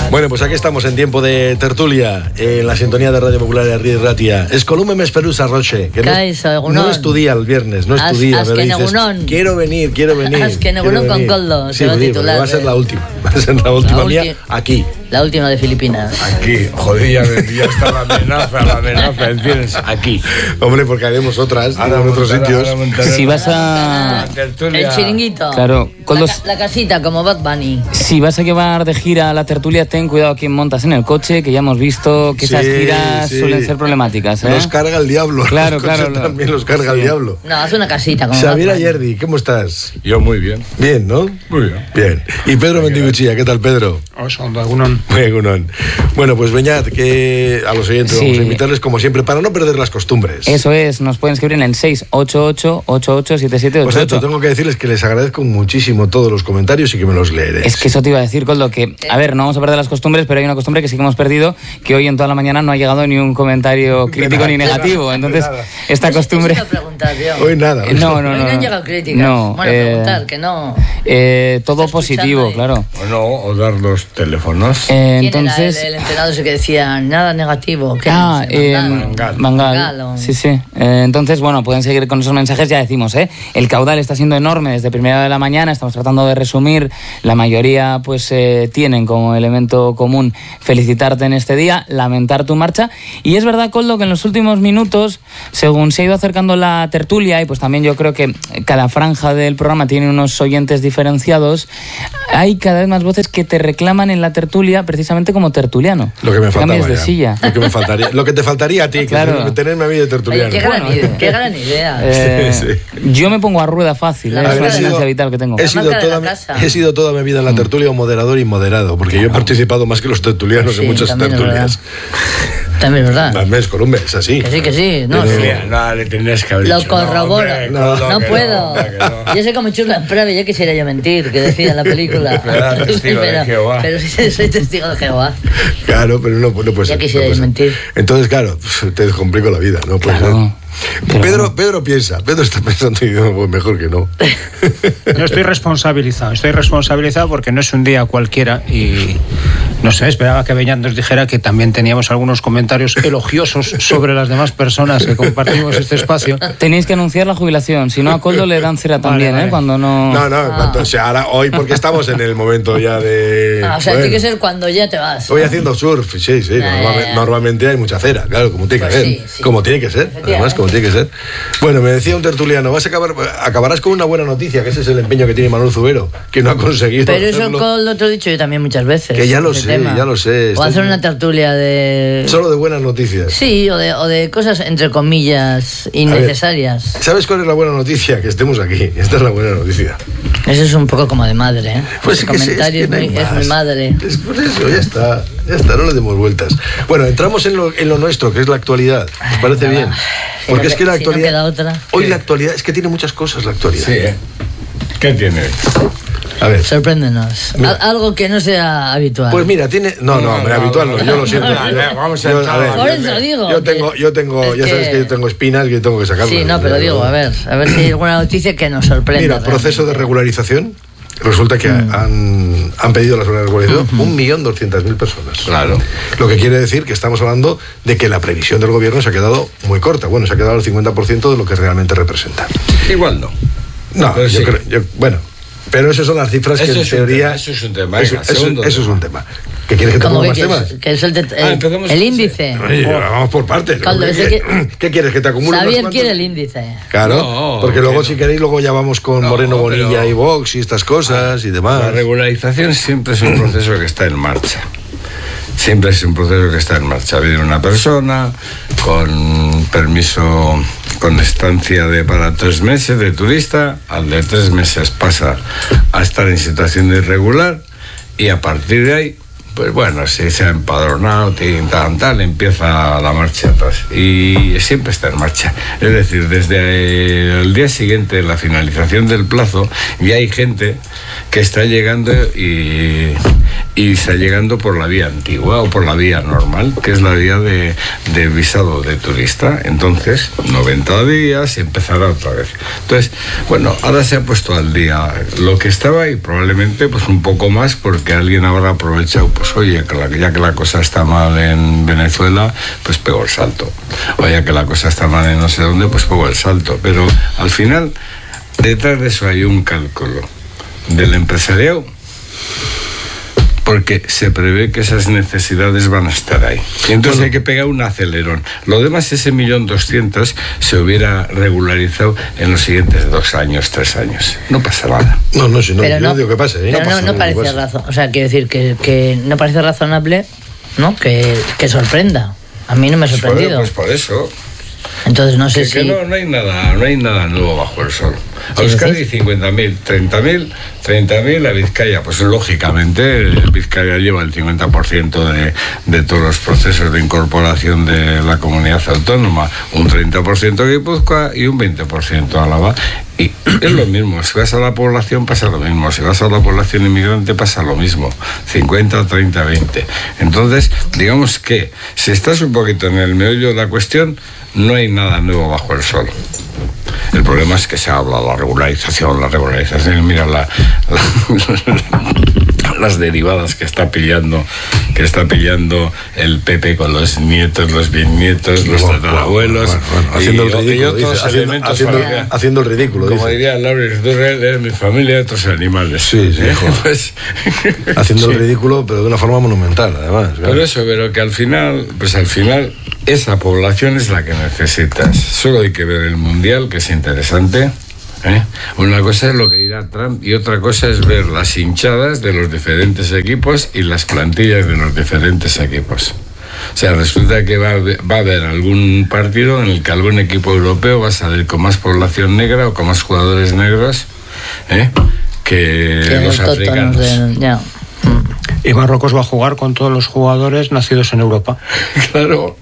Bueno, pues aquí estamos en tiempo de tertulia, en la sintonía de Radio Popular de Río Ratia. Escolume mes perusa roche, que no estudia el viernes, no estudia, pero dices, quiero venir. Es que Negunón con Coldo, sí, va a ser la última, mía aquí. La última de Filipinas. Aquí, joder, ya está la amenaza, ¿entiendes? Aquí. Hombre, porque haremos otras en otros sitios. Si vas a... El chiringuito. Claro. La casita, como Bad Bunny. Si vas a llevar de gira a la tertulia, ten cuidado a quién montas en el coche, que ya hemos visto que esas giras suelen ser problemáticas. Los carga el diablo. Claro. También los carga el diablo. No, haz una casita como Xavier Ayerdi, ¿cómo estás? Yo muy bien. Bien, ¿no? Muy bien. Bien. Y Pedro Mendiguchilla, ¿qué tal, Pedro? Bueno, pues veñad, que a los oyentes vamos a invitarles como siempre para no perder las costumbres. Eso es, nos pueden escribir en el 688-887788. Pues esto, tengo que decirles que les agradezco muchísimo todos los comentarios y que me los leeré. Es que eso te iba a decir, Coldo, que, a ver, no vamos a perder las costumbres, pero hay una costumbre que sí que hemos perdido, que hoy en toda la mañana no ha llegado ni un comentario crítico ni negativo. Entonces, esta costumbre... Hoy nada. No han llegado críticas. No, bueno, preguntar, que no... todo positivo, claro. O dar los teléfonos. Entonces... el entrenador ese que decía nada negativo. Mangal. Sí. Entonces, bueno, pueden seguir con esos mensajes, ya decimos, el caudal está siendo enorme desde primera hora de la mañana, estamos tratando de resumir, la mayoría pues tienen como elemento común felicitarte en este día, lamentar tu marcha, y es verdad, Coldo, que en los últimos minutos, según se ha ido acercando la tertulia, y pues también yo creo que cada franja del programa tiene unos oyentes diferenciados, hay cada vez más voces que te reclaman en la tertulia precisamente como tertuliano. Lo que me faltaba de silla. Lo que te faltaría a ti, claro. Que tenerme a mí de tertuliano. Oye, qué gran idea. Yo me pongo a rueda fácil, es una tendencia vital que tengo. He sido toda mi vida en la tertulia un moderador y moderado, porque yo he participado más que los tertulianos en muchas tertulias. También es verdad. Más Columbe, es así. Que sí. No, le tendrías que haber lo dicho. corroboro. No puedo. Yo sé cómo churla en prueba, yo quisiera yo mentir, que decía en la película. Pero soy testigo de Jehová. Claro, pero no puede ser. Ya quisierais mentir. Entonces, claro, te descomplico la vida, ¿no? Pues, claro. Pedro está pensando y yo, pues mejor que no. Yo estoy responsabilizado porque no es un día cualquiera y no sé, esperaba que Beñat nos dijera que también teníamos algunos comentarios elogiosos sobre las demás personas que compartimos este espacio. Tenéis que anunciar la jubilación, si no a Coldo le dan cera también, vale. Cuando no... Cuando sea ahora, hoy, porque estamos en el momento ya de... tiene que ser cuando ya te vas. Voy haciendo surf, sí. Normalmente hay mucha cera, claro, como tiene que ser. Sí. Como tiene que ser, además, como tiene que ser. Bueno, me decía un tertuliano, acabarás con una buena noticia, que ese es el empeño que tiene Manuel Zubero, que no ha conseguido Pero hacerlo. eso Coldo te lo he dicho yo también muchas veces. Que ya lo sé. O hacer una tertulia de... Solo de buenas noticias. Sí, o de cosas, entre comillas, innecesarias. ¿Sabes cuál es la buena noticia? Que estemos aquí. Esta es la buena noticia. Eso es un poco como de madre, ¿eh? Pues ese comentario es mi madre. Pues eso, ya está, no le demos vueltas. Bueno, entramos en lo nuestro, que es la actualidad. ¿Os parece bien? Porque es que la actualidad... Si no queda otra. Hoy la actualidad, es que tiene muchas cosas la actualidad. Sí, ¿Qué tiene? A ver. Sorpréndenos. Algo que no sea habitual. Pues mira, tiene... No, habitual no, yo lo siento. Vamos a entrar. Por eso digo. Yo tengo, ya sabes que yo tengo espinas que tengo que sacarlas. Sí, pero digo, a ver si hay alguna noticia que nos sorprenda. Mira, proceso de regularización. Resulta que han pedido la regularización 1.200.000 personas. Claro. Lo que quiere decir que estamos hablando de que la previsión del gobierno se ha quedado muy corta. Bueno, se ha quedado al 50% de lo que realmente representa. Igual no. No, pero yo creo... Pero esas son las cifras que en teoría... Eso es un tema. Eso es un tema. ¿Qué quieres que te ponga más temas? Que es el índice. Oye, vamos por partes. ¿Qué quieres? ¿Que te acumule unos Xavier cuantos? quiere el índice. Claro, porque luego si queréis, luego ya vamos con Moreno Bonilla y Vox y estas cosas y demás. La regularización siempre es un proceso que está en marcha. Siempre es un proceso que está en marcha. Viene una persona con permiso, con estancia para 3 meses de turista, al de 3 meses pasa a estar en situación de irregular y a partir de ahí, pues bueno, si se ha empadronado, tal, empieza la marcha atrás. Y siempre está en marcha. Es decir, desde el día siguiente de la finalización del plazo, ya hay gente que está llegando y y está llegando por la vía antigua o por la vía normal, que es la vía de visado de turista. Entonces, 90 días y empezará otra vez. Entonces, bueno, ahora se ha puesto al día lo que estaba y probablemente pues un poco más, porque alguien habrá aprovechado, pues oye, ya que la cosa está mal en Venezuela, pues pego el salto. O ya que la cosa está mal en no sé dónde, pues pego el salto. Pero al final, detrás de eso hay un cálculo del empresariado, porque se prevé que esas necesidades van a estar ahí. Y entonces hay que pegar un acelerón. Lo demás, ese 1.200.000 se hubiera regularizado en los siguientes 2 años, 3 años. No pasa nada. No, si no, yo no digo que pase. Pero no parece razón. O sea, quiero decir que no parece razonable, ¿no? Que sorprenda. A mí no me ha sorprendido. Pues por eso. Entonces no sé si... no hay nada nuevo bajo el sol. A Euskadi 50.000, 30.000 a Vizcaya. Pues lógicamente Vizcaya lleva el 50% de todos los procesos de incorporación de la comunidad autónoma, un 30% Guipúzcoa y un 20% Álava. Y es lo mismo, si vas a la población pasa lo mismo, si vas a la población inmigrante pasa lo mismo, 50, 30, 20. Entonces, digamos que si estás un poquito en el meollo de la cuestión, no hay nada nuevo bajo el sol. El problema es que se habla de la regularización, mira las derivadas que está pillando el PP con los nietos, los bisnietos, los tatarabuelos, haciendo el ridículo. Como diría Lawrence Durrell, es mi familia, otros animales. Sí, pues, haciendo el ridículo, pero de una forma monumental, además. Claro. Por eso, pero que al final esa población es la que necesitas. Solo hay que ver el Mundial, que es interesante. Una cosa es lo que dirá Trump y otra cosa es ver las hinchadas de los diferentes equipos y las plantillas de los diferentes equipos. O sea, resulta que va a haber algún partido en el que algún equipo europeo va a salir con más población negra o con más jugadores negros que los africanos. Y Marruecos va a jugar con todos los jugadores nacidos en Europa. Claro.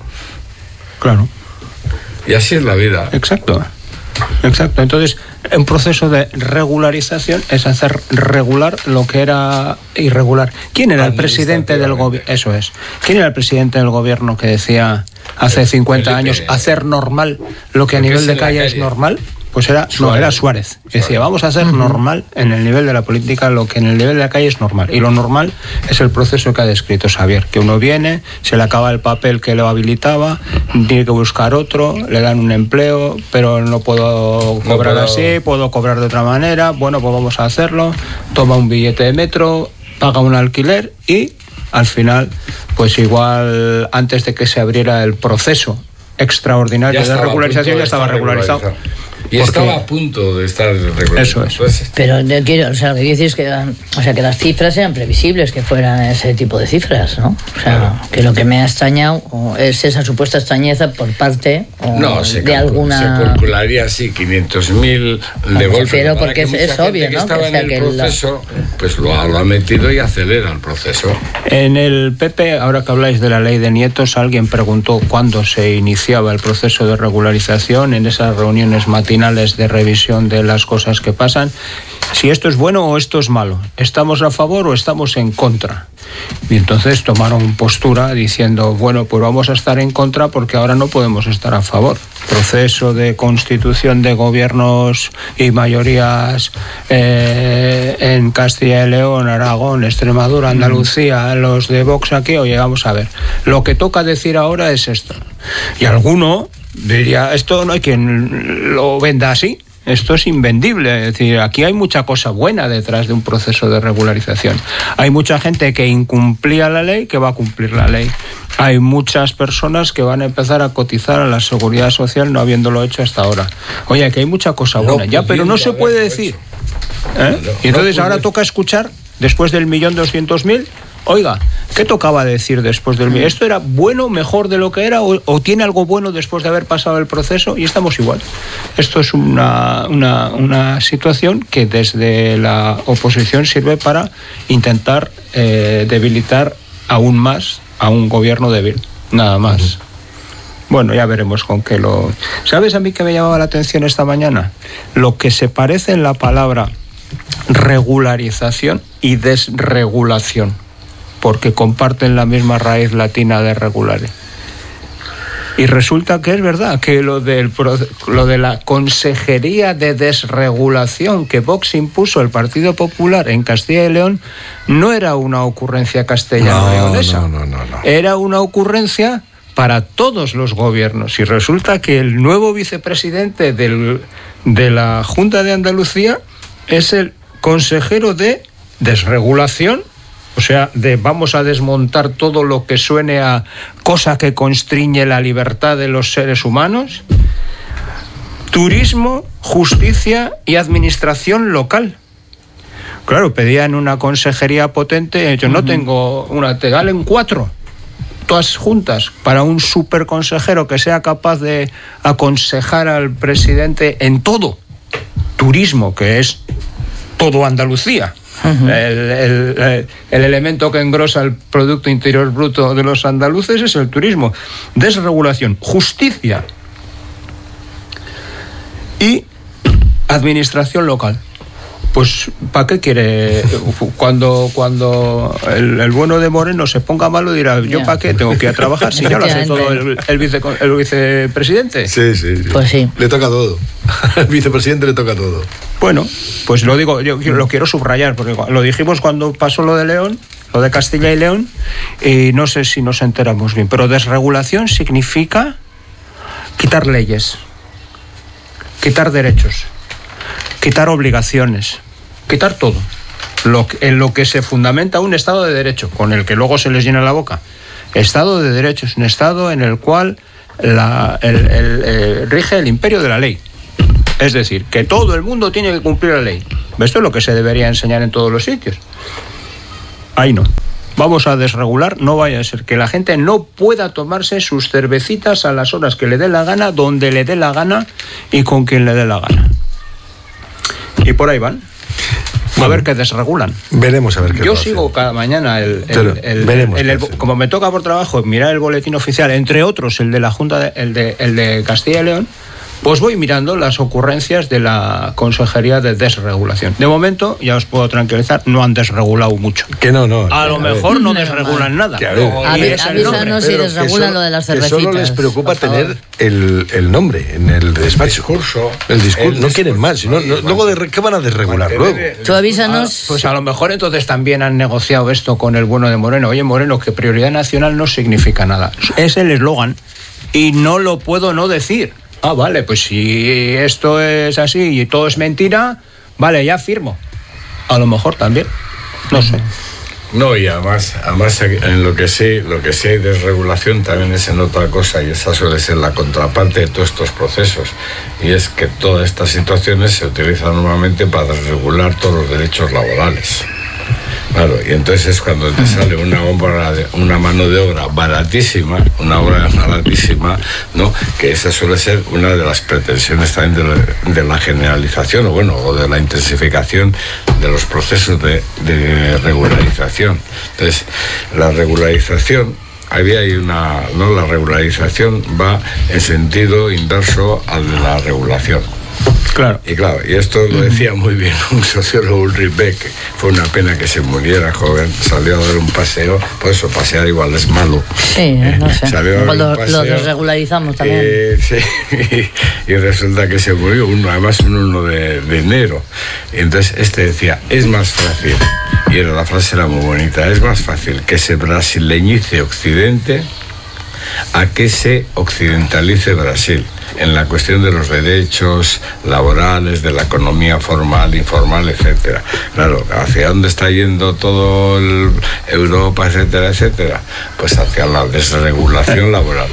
Y así es la vida. Exacto. Entonces, un proceso de regularización es hacer regular lo que era irregular. ¿Quién era el presidente del gobierno? Eso es. ¿Quién era el presidente del gobierno que decía hace 50 años hacer normal lo que a nivel de calle es normal? Pues era Suárez. Decía, vamos a hacer normal en el nivel de la política lo que en el nivel de la calle es normal. Y lo normal es el proceso que ha descrito Xavier, que uno viene, se le acaba el papel que lo habilitaba, tiene que buscar otro, le dan un empleo, pero no puedo cobrar así, puedo cobrar de otra manera, bueno, pues vamos a hacerlo, toma un billete de metro, paga un alquiler y al final, pues igual antes de que se abriera el proceso extraordinario de regularización ya estaba regularizado. Y estaba a punto de estar regularizado. Eso es. Entonces, pero lo que quiero decir es que las cifras eran previsibles que fueran ese tipo de cifras, ¿no? O sea, que lo que me ha extrañado es esa supuesta extrañeza por parte de alguna... Se calcularía así, 500.000 de golpe. Pero porque es obvio, ¿no? Que estaba en el proceso, pues lo ha metido y acelera el proceso. En el PP, ahora que habláis de la ley de nietos, alguien preguntó cuándo se iniciaba el proceso de regularización en esas reuniones matinales de revisión de las cosas que pasan, si esto es bueno o esto es malo, estamos a favor o estamos en contra. Y entonces tomaron postura diciendo, bueno, pues vamos a estar en contra porque ahora no podemos estar a favor. Proceso de constitución de gobiernos y mayorías en Castilla y León, Aragón, Extremadura, Andalucía, los de Vox aquí, oye, vamos a ver, lo que toca decir ahora es esto. Y alguno diría, esto no hay quien lo venda así, esto es invendible. Es decir, aquí hay mucha cosa buena detrás de un proceso de regularización. Hay mucha gente que incumplía la ley que va a cumplir la ley. Hay muchas personas que van a empezar a cotizar a la seguridad social no habiéndolo hecho hasta ahora. Oye, que hay mucha cosa buena, ya, pero no se puede decir. Y entonces ahora toca escuchar, después del 1.200.000, oiga, ¿qué tocaba decir después del... ¿Esto era bueno, mejor de lo que era o tiene algo bueno después de haber pasado el proceso? Y estamos igual. Esto es una situación que desde la oposición sirve para intentar debilitar aún más a un gobierno débil, nada más. Bueno, ya veremos con qué lo... ¿Sabes a mí qué me llamaba la atención esta mañana? Lo que se parece en la palabra regularización y desregulación. porque comparten la misma raíz latina de regulare. Y resulta que es verdad que lo de la Consejería de Desregulación que Vox impuso el Partido Popular en Castilla y León no era una ocurrencia castellano-leonesa. No. Era una ocurrencia para todos los gobiernos. Y resulta que el nuevo vicepresidente de la Junta de Andalucía es el consejero de Desregulación. O sea, vamos a desmontar todo lo que suene a cosa que constriñe la libertad de los seres humanos. Turismo, justicia y administración local. Claro, pedían una consejería potente. Yo no tengo una, te valen 4, todas juntas, para un superconsejero que sea capaz de aconsejar al presidente en todo. Turismo, que es todo Andalucía. El elemento que engrosa el Producto Interior Bruto de los andaluces es el turismo. Desregulación, justicia y administración local. Pues, ¿para qué quiere? Cuando el bueno de Moreno se ponga malo, dirá, ¿yo para qué tengo que ir a trabajar si ya lo hace todo el vicepresidente? Sí. Pues sí. Le toca todo. Al vicepresidente le toca todo. Bueno, pues lo digo, yo lo quiero subrayar, porque lo dijimos cuando pasó lo de León, lo de Castilla y León, y no sé si nos enteramos bien, pero desregulación significa quitar leyes, quitar derechos, quitar obligaciones, quitar todo. En lo que se fundamenta un Estado de Derecho, con el que luego se les llena la boca. Estado de Derecho es un Estado en el cual rige el imperio de la ley. Es decir, que todo el mundo tiene que cumplir la ley. Esto es lo que se debería enseñar en todos los sitios. Ahí no. Vamos a desregular, no vaya a ser que la gente no pueda tomarse sus cervecitas a las horas que le dé la gana, donde le dé la gana y con quien le dé la gana. Y por ahí van. A ver qué desregulan. Veremos a ver qué. Yo sigo cada mañana como me toca por trabajo mirar el boletín oficial, entre otros el de la Junta, el de Castilla y León, pues voy mirando las ocurrencias de la Consejería de Desregulación. De momento, ya os puedo tranquilizar, no han desregulado mucho. Que no. A lo mejor no desregulan nada. Avísanos si desregulan lo de las cervecitas. Que solo les preocupa tener el nombre en el despacho. El discurso. No quieren más. Luego, ¿qué van a desregular luego? Tú avísanos. Pues a lo mejor entonces también han negociado esto con el bueno de Moreno. Oye, Moreno, que prioridad nacional no significa nada. Es el eslogan y no lo puedo no decir. Ah, vale, pues si esto es así y todo es mentira, vale, ya firmo. A lo mejor también, no sé. No, y además en lo que sí hay desregulación también es en otra cosa, y esa suele ser la contraparte de todos estos procesos, y es que todas estas situaciones se utilizan normalmente para desregular todos los derechos laborales. Claro, y entonces es cuando te sale una mano de obra baratísima, ¿no? Que esa suele ser una de las pretensiones también de la generalización, o de la intensificación de los procesos de regularización. Entonces, la regularización, la regularización va en sentido inverso al de la regulación. Claro. Y esto lo decía muy bien un sociólogo, Ulrich Beck. Fue una pena que se muriera joven, salió a dar un paseo, por eso pasear igual es malo. Sí, no sé. Lo desregularizamos también. Sí, y resulta que se murió además un 1 de enero. Y entonces decía, es más fácil, y la frase era muy bonita, es más fácil que se brasileñice Occidente a que se occidentalice Brasil en la cuestión de los derechos laborales, de la economía formal, informal, etcétera. Claro, ¿hacia dónde está yendo todo Europa, etcétera, etcétera? Pues hacia la desregulación laboral.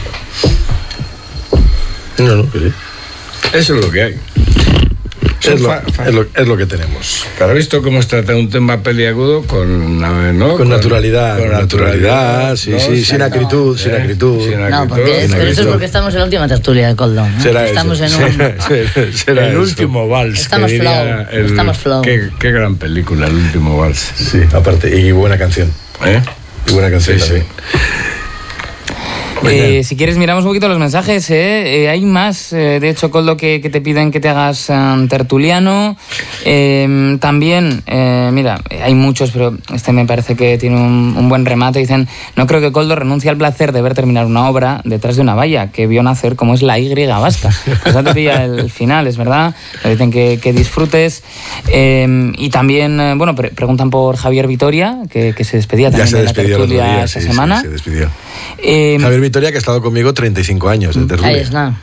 No, que sí. Eso es lo que hay. Es lo que tenemos. Pero has visto cómo se trata un tema peliagudo con naturalidad. Con naturalidad, sí, sin acritud. No, pero eso es porque estamos en la última tertulia de Coldo, ¿no? Estamos en el último vals. Estamos flow. Qué gran película, El último vals. Sí, aparte, y buena canción. Y buena canción también. Si quieres miramos un poquito los mensajes, hay más, de hecho, Koldo, que te piden que te hagas tertuliano. También, mira, hay muchos, pero este me parece que tiene un buen remate. Dicen, no creo que Koldo renuncie al placer de ver terminar una obra detrás de una valla que vio nacer como es la Y vasca. Pues ya te pilla el final, es verdad. Le dicen que disfrutes. Y también, bueno, preguntan por Javier Vitoria, que se despedía también de la tertulia esta semana. Sí, se despidió. Javier Vitoria, que ha estado conmigo 35 años de tertulia. Ahí está.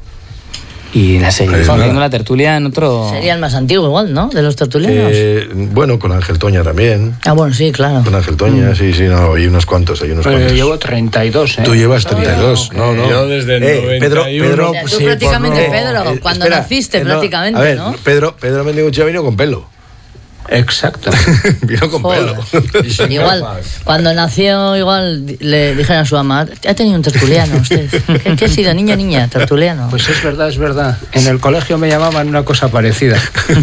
Y la seguimos haciendo la tertulia en otro... Sería el más antiguo igual, ¿no? De los tertulianos. Bueno, con Ángel Toña también. Ah, bueno, sí, claro. Con Ángel Toña, sí, no, hay unos cuantos, cuantos. Yo llevo 32, Tú llevas 32, no. Yo desde el 91... Pedro, o sea, tú prácticamente, Pedro, cuando naciste prácticamente, a ver, ¿no? Pedro Mendibucha vino con pelo. Exacto. Vino con pelo. Igual, cuando nació, igual le dijeron a su mamá, ha tenido un tertuliano usted. ¿Qué ha sido? Niña, tertuliano. Pues es verdad. En el colegio me llamaban una cosa parecida.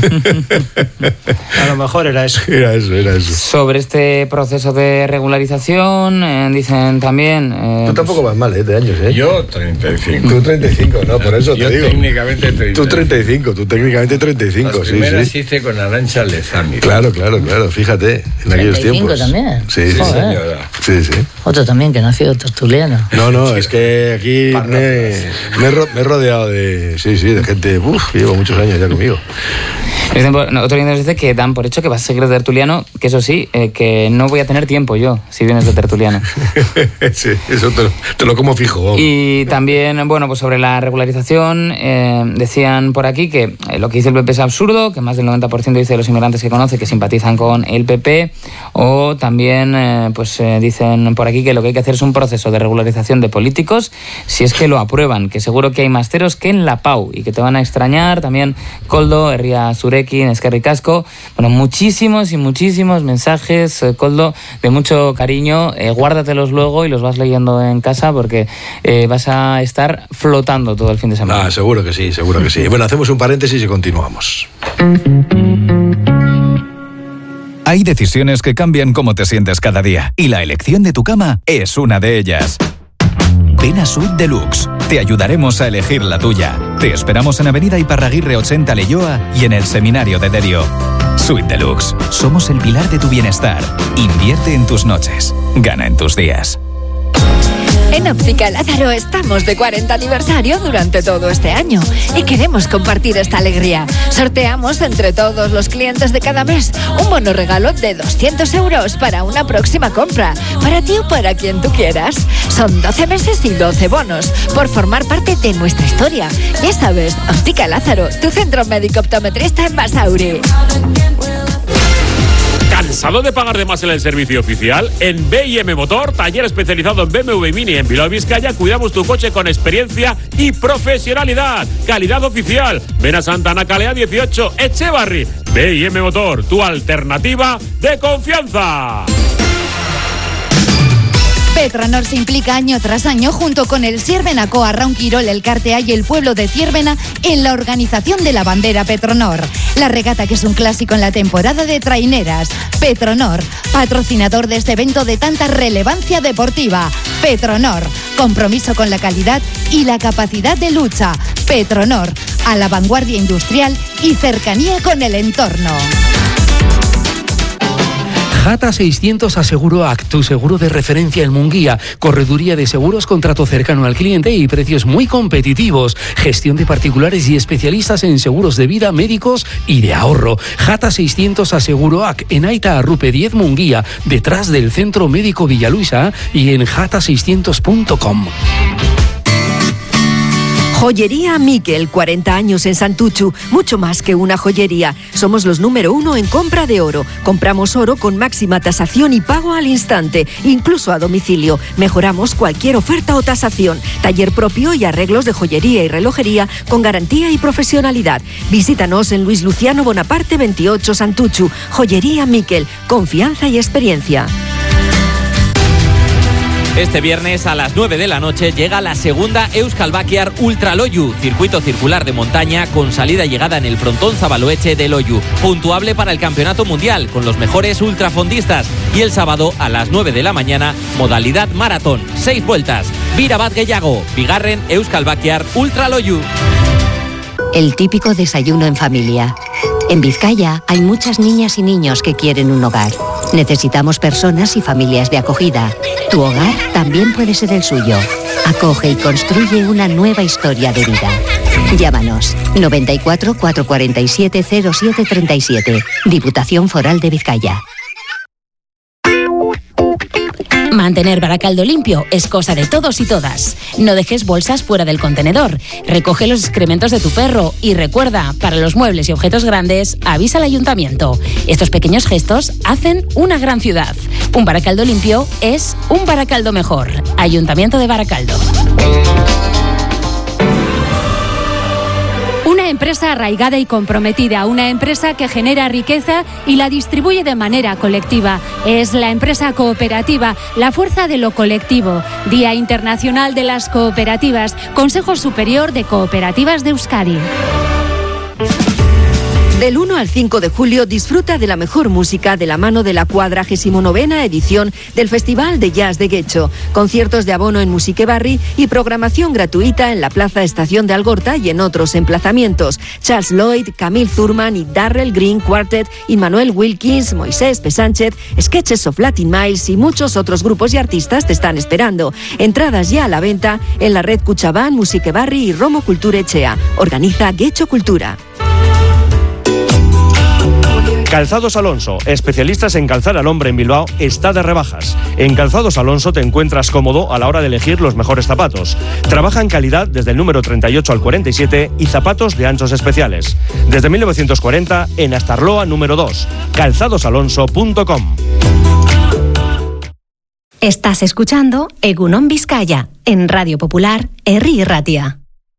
A lo mejor era eso. Era eso. Sobre este proceso de regularización, dicen también... Tú tampoco vas mal, de años, ¿eh? Yo 35. Tú 35, no, por eso te digo. Yo técnicamente 35. Tú 35, tú técnicamente 35, Las primeras hice con Arantxa Lezama. Claro, fíjate, en aquellos tiempos. También. Sí, señora. Sí. Otro también que nació tertuliano. No, es que aquí me he rodeado de gente, llevo muchos años ya conmigo. Otro día nos dice que dan por hecho que vas a seguir de tertuliano, que eso sí, que no voy a tener tiempo yo si vienes de tertuliano. Sí, eso te lo como fijo. Vamos. Y también, bueno, pues sobre la regularización, decían por aquí que lo que dice el PP es absurdo, que más del 90% dice de los inmigrantes que conoce que simpatizan con el PP, o también dicen por aquí que lo que hay que hacer es un proceso de regularización de políticos si es que lo aprueban, que seguro que hay más teros que en la PAU y que te van a extrañar. También Koldo, Herria Zurekin, Eskerrik asko. Bueno, muchísimos mensajes, Koldo, de mucho cariño. Guárdatelos luego y los vas leyendo en casa porque vas a estar flotando todo el fin de semana. Seguro que sí. Bueno, hacemos un paréntesis y continuamos. Hay decisiones que cambian cómo te sientes cada día y la elección de tu cama es una de ellas. Ven a Suite Deluxe. Te ayudaremos a elegir la tuya. Te esperamos en Avenida Iparraguirre 80 Leioa y en el Seminario de Derio. Suite Deluxe. Somos el pilar de tu bienestar. Invierte en tus noches. Gana en tus días. En Óptica Lázaro estamos de 40 aniversario durante todo este año y queremos compartir esta alegría. Sorteamos entre todos los clientes de cada mes un bono regalo de 200 euros para una próxima compra, para ti o para quien tú quieras. Son 12 meses y 12 bonos por formar parte de nuestra historia. Ya sabes, Óptica Lázaro, tu centro médico optometrista en Basauri. ¿Cansado de pagar de más en el servicio oficial? En B&M Motor, taller especializado en BMW Mini en Bilbao, Vizcaya, cuidamos tu coche con experiencia y profesionalidad. Calidad oficial. Ven a Santana Calea 18, Echevarri. B&M Motor, tu alternativa de confianza. Petronor se implica año tras año junto con el Sierbenaco, Arraun Quirol, el Cartea y el pueblo de Ciervena en la organización de la bandera Petronor. La regata que es un clásico en la temporada de traineras. Petronor, patrocinador de este evento de tanta relevancia deportiva. Petronor, compromiso con la calidad y la capacidad de lucha. Petronor, a la vanguardia industrial y cercanía con el entorno. Jata 600 Aseguroac, tu seguro de referencia en Munguía. Correduría de seguros, contrato cercano al cliente y precios muy competitivos. Gestión de particulares y especialistas en seguros de vida, médicos y de ahorro. Jata 600 Aseguroac, en Aita Arrupe 10 Munguía, detrás del Centro Médico Villaluisa y en jata600.com. Joyería Miquel, 40 años en Santuchu, mucho más que una joyería. Somos los número 1 en compra de oro. Compramos oro con máxima tasación y pago al instante, incluso a domicilio. Mejoramos cualquier oferta o tasación. Taller propio y arreglos de joyería y relojería con garantía y profesionalidad. Visítanos en Luis Luciano Bonaparte 28 Santuchu. Joyería Miquel, confianza y experiencia. Este viernes a las 9 de la noche llega la segunda Euskal Bakiar Ultra Loiu, circuito circular de montaña con salida y llegada en el frontón Zabaloetxe de Loiu, puntuable para el campeonato mundial con los mejores ultrafondistas, y el sábado a las 9 de la mañana modalidad maratón, 6 vueltas. Bira bat gehiago, bigarren Euskal Bakiar Ultra Loiu. El típico desayuno en familia. En Vizcaya hay muchas niñas y niños que quieren un hogar. Necesitamos personas y familias de acogida. Tu hogar también puede ser el suyo. Acoge y construye una nueva historia de vida. Llámanos 94 447 0737. Diputación Foral de Vizcaya. Mantener Baracaldo limpio es cosa de todos y todas. No dejes bolsas fuera del contenedor. Recoge los excrementos de tu perro y recuerda, para los muebles y objetos grandes, avisa al ayuntamiento. Estos pequeños gestos hacen una gran ciudad. Un Baracaldo limpio es un Baracaldo mejor. Ayuntamiento de Baracaldo. Una empresa arraigada y comprometida, una empresa que genera riqueza y la distribuye de manera colectiva. Es la empresa cooperativa, la fuerza de lo colectivo. Día Internacional de las Cooperativas, Consejo Superior de Cooperativas de Euskadi. Del 1 al 5 de julio disfruta de la mejor música de la mano de la 49ª edición del Festival de Jazz de Getxo. Conciertos de abono en Musiquebarri y programación gratuita en la Plaza Estación de Algorta y en otros emplazamientos. Charles Lloyd, Camille Thurman y Darrell Green Quartet, Immanuel Wilkins, Moisés P. Sánchez, Sketches of Latin Miles y muchos otros grupos y artistas te están esperando. Entradas ya a la venta en la red Kutxabank, Musiquebarri y Romo Cultura Echea. Organiza Getxo Cultura. Calzados Alonso, especialistas en calzar al hombre en Bilbao, está de rebajas. En Calzados Alonso te encuentras cómodo a la hora de elegir los mejores zapatos. Trabaja en calidad desde el número 38 al 47 y zapatos de anchos especiales. Desde 1940 en Astarloa número 2. calzadosalonso.com. Estás escuchando Egunon Vizcaya en Radio Popular, Herri Ratia.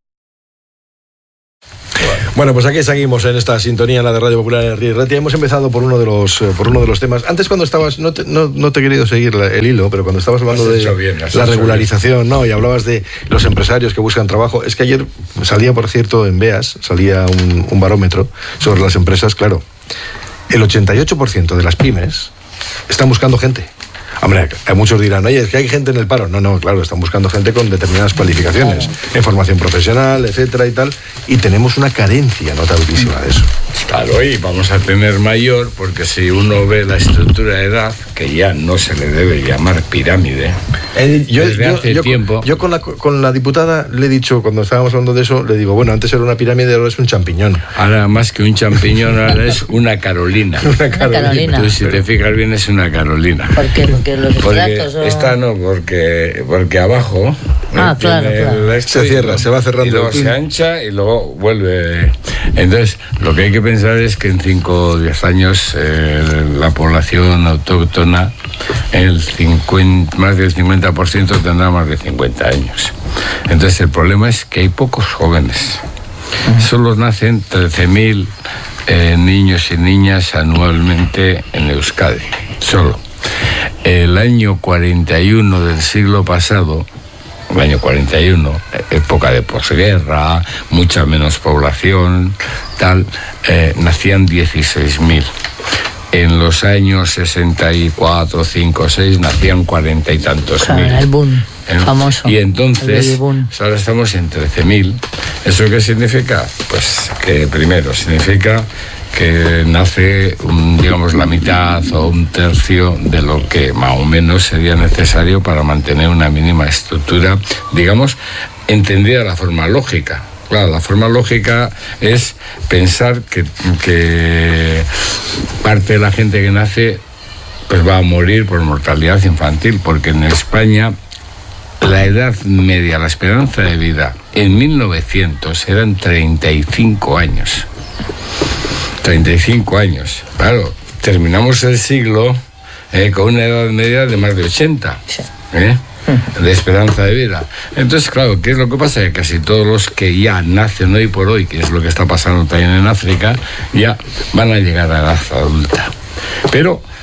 Bueno, pues aquí seguimos en esta sintonía, la de Radio Popular en Herri Ratia. Hemos empezado por uno de los temas. Antes, cuando estabas, no te he querido seguir el hilo, pero cuando estabas hablando de la regularización, ¿no? Y hablabas de los empresarios que buscan trabajo. Es que ayer salía, por cierto, en BEAS, salía un barómetro sobre las empresas. Claro, el 88% de las pymes están buscando gente. Hombre, muchos dirán, oye, es que hay gente en el paro. No, claro, están buscando gente con determinadas cualificaciones, en formación profesional, etcétera y tal, y tenemos una carencia notabilísima de eso. Claro, y vamos a tener mayor, porque si uno ve la estructura de edad, que ya no se le debe llamar pirámide, desde hace tiempo... Yo con la diputada le he dicho, cuando estábamos hablando de eso, le digo, bueno, antes era una pirámide, ahora es un champiñón. Ahora, más que un champiñón, ahora es una carolina. Una carolina. Entonces, si te fijas bien, es una carolina. ¿Por qué? Porque esta no, porque abajo claro. Se cierra, se va cerrando. Y luego se ancha y luego vuelve. Entonces, lo que hay que pensar es que en 5 o 10 años la población autóctona, más del 50% tendrá más de 50 años. Entonces, el problema es que hay pocos jóvenes. Solo nacen 13.000 niños y niñas anualmente en Euskadi. Solo. El año 41 del siglo pasado, el año 41, época de posguerra, mucha menos población, nacían 16.000. En los años 64, 5, 6 nacían 40 y tantos mil. El boom famoso. Y entonces, ahora estamos en 13.000. ¿Eso qué significa? Pues que primero significa que nace, digamos, la mitad o un tercio de lo que más o menos sería necesario para mantener una mínima estructura, digamos, entendida de la forma lógica. Claro, la forma lógica es pensar que parte de la gente que nace pues va a morir por mortalidad infantil, porque en España la edad media, la esperanza de vida en 1900 eran 35 años. 35 años. Claro, terminamos el siglo con una edad media de más de 80. De esperanza de vida. Entonces, claro, ¿qué es lo que pasa? Que casi todos los que ya nacen hoy por hoy, que es lo que está pasando también en África, ya van a llegar a la edad adulta. Pero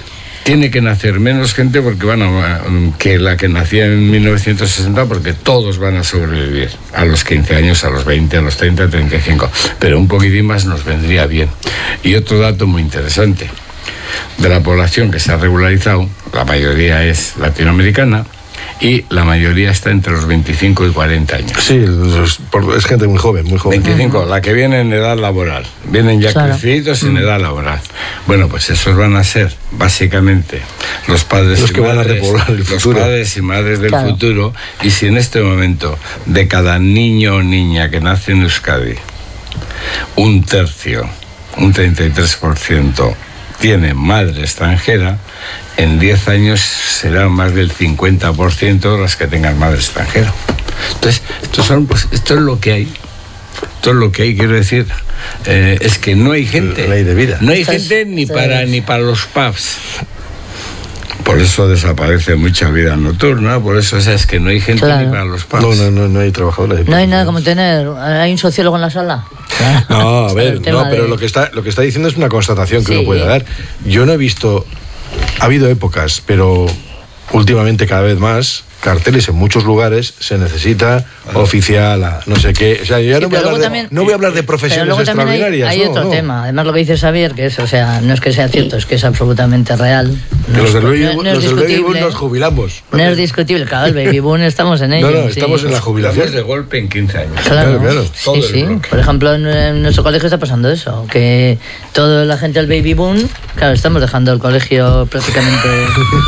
tiene que nacer menos gente porque que la que nacía en 1960, porque todos van a sobrevivir a los 15 años, a los 20, a los 30, 35. Pero un poquitín más nos vendría bien. Y otro dato muy interesante. De la población que se ha regularizado, la mayoría es latinoamericana, y la mayoría está entre los 25 y 40 años. Sí, es gente muy joven, muy joven. 25, la que viene en edad laboral. Vienen ya crecidos en edad laboral. Bueno, pues esos van a ser, básicamente, los padres los que van a repoblar el futuro. Los padres y madres del futuro. Y si en este momento, de cada niño o niña que nace en Euskadi, un tercio, un 33%, tiene madre extranjera, en 10 años será más del 50% las que tengan madre extranjera. Entonces, esto es lo que hay. Esto es lo que hay, quiero decir. Es que no hay gente. Ley de vida. No hay gente ni para los pubs. Por eso desaparece mucha vida nocturna, por eso es que no hay gente ni para los pubs. No hay trabajadores. No hay nada como hay un sociólogo en la sala. No, a ver, pero lo que está diciendo es una constatación que uno puede dar. Yo no he visto, ha habido épocas, pero últimamente cada vez más, carteles en muchos lugares, se necesita oficial, no sé qué. O sea, yo ya no voy a hablar de profesiones extraordinarias. Hay otro tema. Además, lo que dice Xavier, que es, o sea, no es que sea cierto, es que es absolutamente real. Los del baby boom nos jubilamos. No es discutible, claro, el baby boom estamos en ello. No, estamos en la jubilación. De golpe en 15 años. Claro. Sí. Por ejemplo, en nuestro colegio está pasando eso, que toda la gente del baby boom, claro, estamos dejando el colegio prácticamente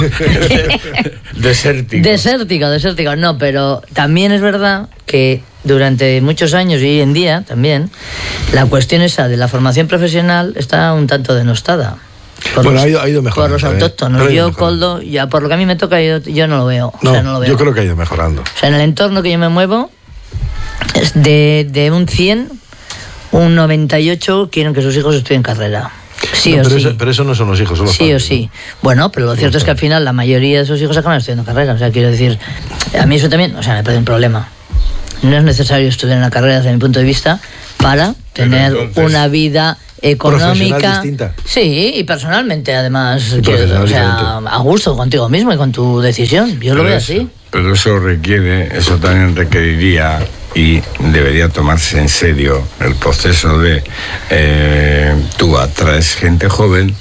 desértico. No, pero también es verdad que durante muchos años y hoy en día también la cuestión esa de la formación profesional está un tanto denostada. Ha ido mejorando. Por los autóctonos. Yo, Koldo, ya por lo que a mí me toca, yo no lo veo. No lo veo. Yo creo que ha ido mejorando. O sea, en el entorno que yo me muevo, es de un 100, un 98 quieren que sus hijos estudien carrera. Pero eso no son los hijos, son los padres. Sí. Bueno, pero lo cierto es que al final la mayoría de esos hijos acaban estudiando carrera. O sea, quiero decir, a mí eso también, me parece un problema. No es necesario estudiar una carrera desde mi punto de vista para tener una vida económica distinta. Sí, y personalmente además, a gusto contigo mismo y con tu decisión. Yo lo veo así. Pero eso también requeriría y debería tomarse en serio el proceso de tú atraes gente joven,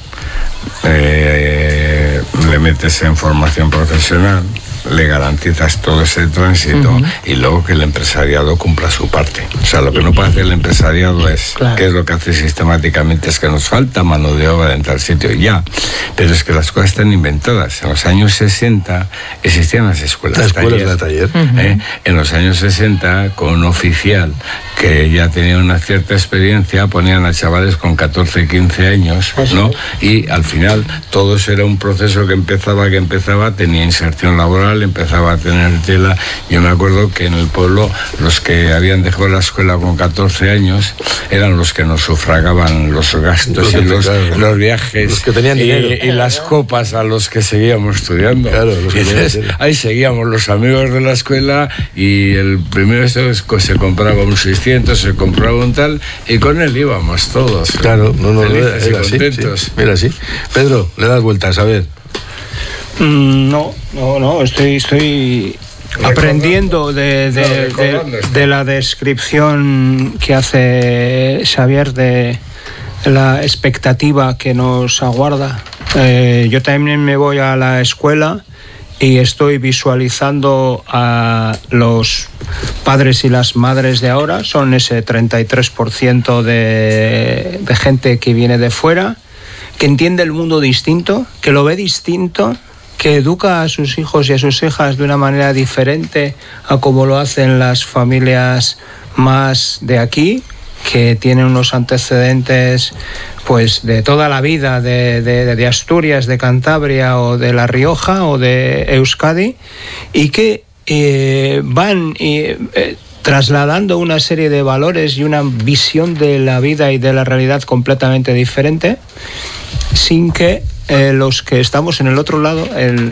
le metes en formación profesional, le garantizas todo ese tránsito y luego que el empresariado cumpla su parte. O sea, lo que no puede hacer el empresariado es, ¿qué es lo que hace sistemáticamente? Es que nos falta mano de obra en tal sitio, ya. Pero es que las cosas están inventadas. En los años 60 existían las escuelas de taller. En los años 60, con un oficial que ya tenía una cierta experiencia, ponían a chavales con 14, 15 años, ¿no? Y al final todo eso era un proceso que empezaba, tenía inserción laboral, empezaba a tener tela. Yo me acuerdo que en el pueblo los que habían dejado la escuela con 14 años eran los que nos sufragaban los gastos y los viajes, los que tenían dinero, y las copas a los que seguíamos estudiando. Entonces, ahí seguíamos los amigos de la escuela y el primero se compraba un 600, se compraba un tal y con él íbamos todos. Claro, felices y contentos. Sí. Mira, sí. Pedro, le das vueltas, a ver. No, estoy aprendiendo de la descripción que hace Xavier de la expectativa que nos aguarda. Yo también me voy a la escuela y estoy visualizando a los padres y las madres de ahora. Son ese 33% de gente que viene de fuera, que entiende el mundo distinto, que lo ve distinto, que educa a sus hijos y a sus hijas de una manera diferente a como lo hacen las familias más de aquí, que tienen unos antecedentes pues de toda la vida de Asturias, de Cantabria o de La Rioja o de Euskadi, y que van trasladando una serie de valores y una visión de la vida y de la realidad completamente diferente, sin que los que estamos en el otro lado,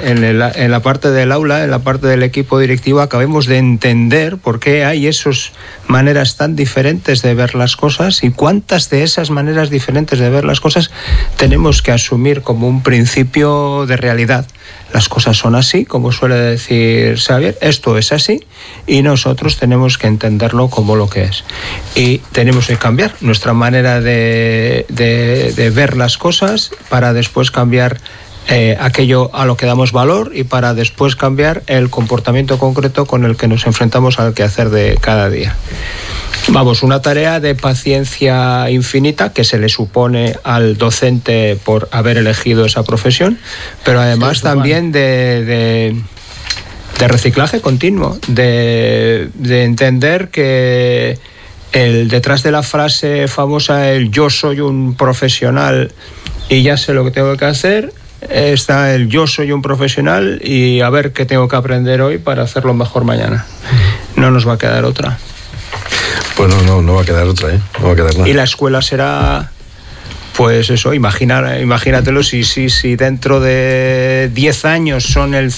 en la parte del aula, en la parte del equipo directivo, acabemos de entender por qué hay esas maneras tan diferentes de ver las cosas y cuántas de esas maneras diferentes de ver las cosas tenemos que asumir como un principio de realidad. Las cosas son así, como suele decir Xavier, esto es así y nosotros tenemos que entenderlo como lo que es. Y tenemos que cambiar nuestra manera de ver las cosas para después cambiar aquello a lo que damos valor y para después cambiar el comportamiento concreto con el que nos enfrentamos al quehacer de cada día. Vamos, una tarea de paciencia infinita que se le supone al docente por haber elegido esa profesión, pero además también de reciclaje continuo, de entender que detrás de la frase famosa, el yo soy un profesional y ya sé lo que tengo que hacer, está el yo soy un profesional y a ver qué tengo que aprender hoy para hacerlo mejor mañana. No nos va a quedar otra. Pues no va a quedar otra, no va a quedar nada. Y la escuela será, pues eso, imagínatelo, si dentro de 10 años son el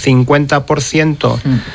50%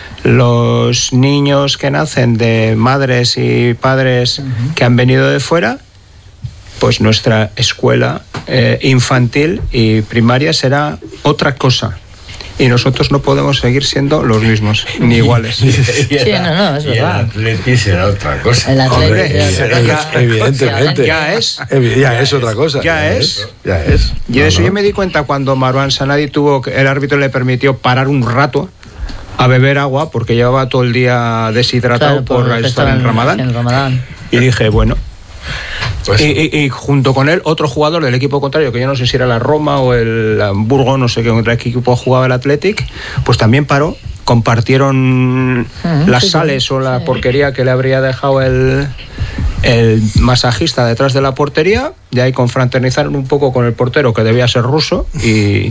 los niños que nacen de madres y padres que han venido de fuera, pues nuestra escuela infantil y primaria será otra cosa. Y nosotros no podemos seguir siendo los mismos, ni iguales. Sí, es verdad. Y el atleti será otra cosa. El atleti, evidentemente. Ya es otra cosa. Ya es. Y eso yo me di cuenta cuando Marwan Sanadi el árbitro le permitió parar un rato a beber agua porque llevaba todo el día deshidratado por estar en Ramadán. Y dije, bueno. Pues y junto con él, otro jugador del equipo contrario, que yo no sé si era la Roma o el Hamburgo, no sé qué contra qué equipo jugaba el Athletic, pues también paró. Compartieron las sales o la porquería que le habría dejado el masajista detrás de la portería. De ahí confraternizaron un poco con el portero, que debía ser ruso, y